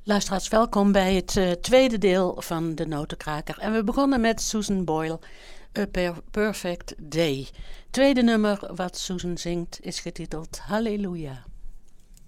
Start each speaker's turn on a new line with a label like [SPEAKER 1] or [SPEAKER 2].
[SPEAKER 1] Luisteraars, welkom bij het tweede deel van De Notenkraker. En we begonnen met Susan Boyle, A Perfect Day. Tweede nummer wat Susan zingt is getiteld Halleluja.